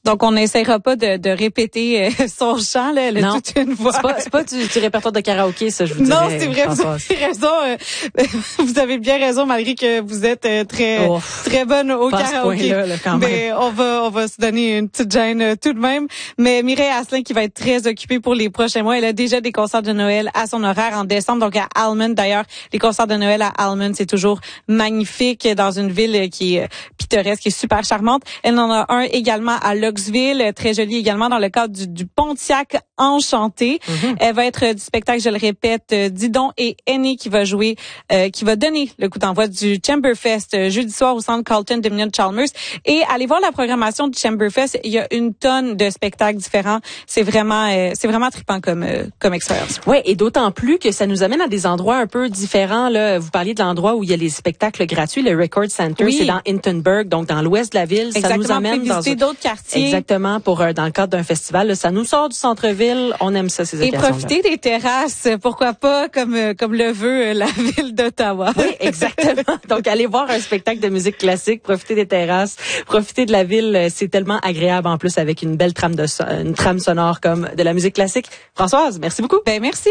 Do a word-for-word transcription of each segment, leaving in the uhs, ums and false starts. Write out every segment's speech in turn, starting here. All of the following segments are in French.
Donc, on n'essaiera pas de, de répéter euh, son chant, là, elle a non. toute une voix. C'est pas, c'est pas du, du répertoire de karaoké, ça, je vous dirais. Non, c'est vrai, vous avez raison. Euh, vous avez bien raison, malgré que vous êtes euh, très oh, très bonne au karaoké. Là, là, quand même. Mais on va on va se donner une petite gêne euh, tout de même. Mais Mireille Asselin, qui va être très occupée pour les prochains mois, elle a déjà des concerts de Noël à son horaire en décembre, donc à Almond. D'ailleurs, les concerts de Noël à Almond, c'est toujours magnifique dans une ville qui est pittoresque, qui est super charmante. Elle en a un également à Luxville, très joli également dans le cadre du, du Pontiac Enchanté. Mm-hmm. Elle va être du spectacle, je le répète, Didon et Annie qui va jouer, euh, qui va donner le coup d'envoi du Chamberfest euh, jeudi soir au centre Carlton Dominion Chalmers. Et allez voir la programmation du Chamberfest, il y a une tonne de spectacles différents. C'est vraiment, euh, c'est vraiment trippant comme euh, comme expérience. Ouais, et d'autant plus que ça nous amène à des endroits un peu différents. Là, vous parliez de l'endroit où il y a les spectacles gratuits, le Record Center, oui. C'est dans Hintonburg, donc dans l'ouest de la ville. Exactement, ça nous amène on peut visiter dans d'autres quartiers. Exactement, pour euh, dans le cadre d'un festival. Là, ça nous sort du centre-ville. On aime ça, ces et occasions-là. Et profiter des terrasses, pourquoi pas, comme euh, comme le veut euh, la ville d'Ottawa. Oui, exactement. Donc, allez voir un spectacle de musique classique, profiter des terrasses, profiter de la ville. C'est tellement agréable en plus avec une belle trame de so- une trame sonore comme de la musique classique. Françoise, merci beaucoup. Ben merci.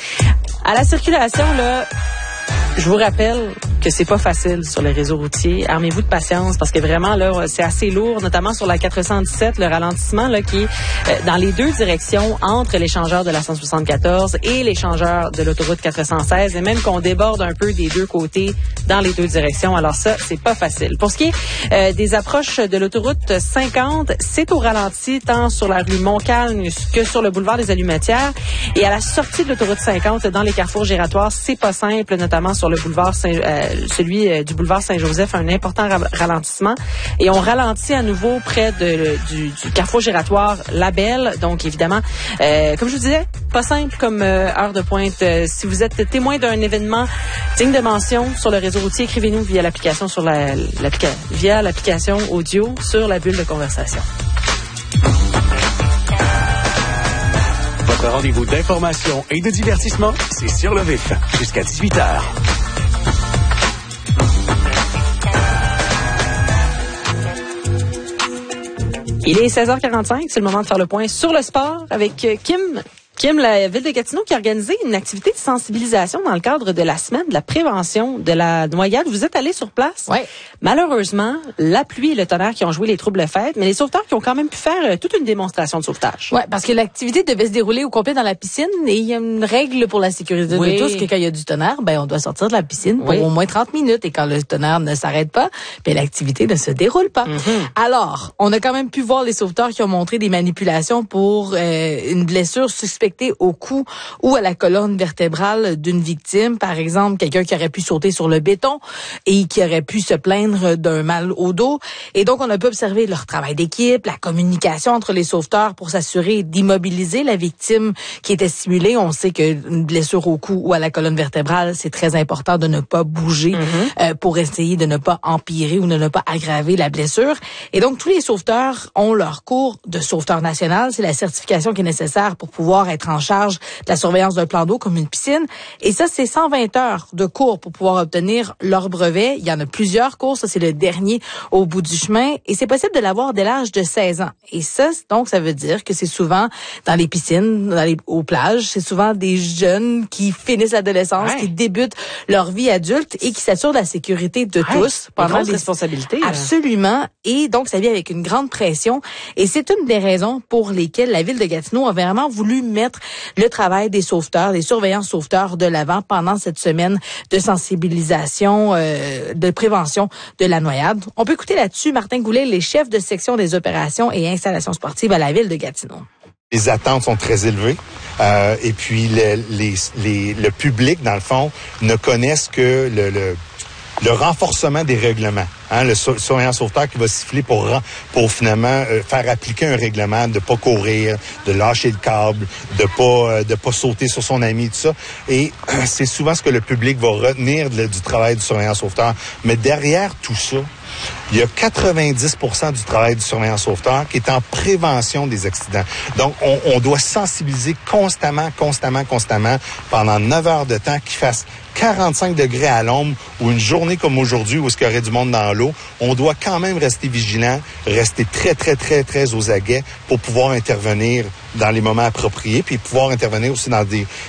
À la circulation, là, je vous rappelle que c'est pas facile sur les réseaux routiers. Armez-vous de patience parce que vraiment là, c'est assez lourd, notamment sur la quatre cent dix-sept, le ralentissement là qui est euh, dans les deux directions entre l'échangeur de la cent soixante-quatorze et l'échangeur de l'autoroute quatre cent seize, et même qu'on déborde un peu des deux côtés dans les deux directions. Alors ça, c'est pas facile. Pour ce qui est euh, des approches de l'autoroute cinquante, c'est au ralenti tant sur la rue Montcalm que sur le boulevard des Allumetières. Et à la sortie de l'autoroute cinquante, dans les carrefours giratoires, c'est pas simple, notamment sur le boulevard Saint, euh, celui euh, du boulevard Saint-Joseph, un important ra- ralentissement. Et on ralentit à nouveau près de, du, du carrefour giratoire Labelle. Donc, évidemment, euh, comme je vous disais, pas simple comme euh, heure de pointe. Euh, si vous êtes témoin d'un événement digne de mention sur le réseau routier, écrivez-nous via l'application sur la, l'applica- via l'application audio sur la bulle de conversation. Votre rendez-vous d'information et de divertissement, c'est Sur le Vif, jusqu'à dix-huit heures. Il est seize heures quarante-cinq, c'est le moment de faire le point sur le sport avec Kim. Kim, la ville de Gatineau qui a organisé une activité de sensibilisation dans le cadre de la semaine de la prévention de la noyade. Vous êtes allés sur place? Oui. Malheureusement, la pluie et le tonnerre qui ont joué les troubles fêtes, mais les sauveteurs qui ont quand même pu faire euh, toute une démonstration de sauvetage. Oui, parce que l'activité devait se dérouler au complet dans la piscine et il y a une règle pour la sécurité oui. de tous, que quand il y a du tonnerre, ben on doit sortir de la piscine pour oui. au moins trente minutes, et quand le tonnerre ne s'arrête pas, ben l'activité ne se déroule pas. Mm-hmm. Alors, on a quand même pu voir les sauveteurs qui ont montré des manipulations pour euh, une blessure suspectée au cou ou à la colonne vertébrale d'une victime. Par exemple, quelqu'un qui aurait pu sauter sur le béton et qui aurait pu se plaindre d'un mal au dos. Et donc, on a pu observer leur travail d'équipe, la communication entre les sauveteurs pour s'assurer d'immobiliser la victime qui était stimulée. On sait qu'une blessure au cou ou à la colonne vertébrale, c'est très important de ne pas bouger mm-hmm. euh, pour essayer de ne pas empirer ou de ne pas aggraver la blessure. Et donc, tous les sauveteurs ont leur cours de sauveteur national. C'est la certification qui est nécessaire pour pouvoir être en charge de la surveillance d'un plan d'eau comme une piscine. Et ça, c'est cent vingt heures de cours pour pouvoir obtenir leur brevet. Il y en a plusieurs cours. Ça, c'est le dernier au bout du chemin. Et c'est possible de l'avoir dès l'âge de seize ans. Et ça, donc, ça veut dire que c'est souvent dans les piscines, dans les, aux plages, c'est souvent des jeunes qui finissent l'adolescence, ouais. qui débutent leur vie adulte et qui s'assurent de la sécurité de ouais. tous. Pendant des responsabilités. Absolument. Et donc, ça vient avec une grande pression. Et c'est une des raisons pour lesquelles la ville de Gatineau a vraiment voulu mettre le travail des sauveteurs, des surveillants sauveteurs de l'avant pendant cette semaine de sensibilisation, euh, de prévention de la noyade. On peut écouter là-dessus Martin Goulet, les chefs de section des opérations et installations sportives à la ville de Gatineau. Les attentes sont très élevées euh, et puis le, les, les, le public, dans le fond, ne connaissent que le, le le renforcement des règlements. Hein, le surveillant sauveteur qui va siffler pour pour finalement euh, faire appliquer un règlement, de pas courir, de lâcher le câble, de pas euh, de pas sauter sur son ami, tout ça. Et euh, c'est souvent ce que le public va retenir de, du travail du surveillant sauveteur. Mais derrière tout ça, il y a quatre-vingt-dix pour cent du travail du surveillant sauveteur qui est en prévention des accidents. Donc, on, on doit sensibiliser constamment, constamment, constamment pendant neuf heures de temps qu'il fasse quarante-cinq degrés à l'ombre ou une journée comme aujourd'hui où il y aurait du monde dans l'eau. On doit quand même rester vigilant, rester très, très, très, très aux aguets pour pouvoir intervenir dans les moments appropriés, puis pouvoir intervenir aussi dans des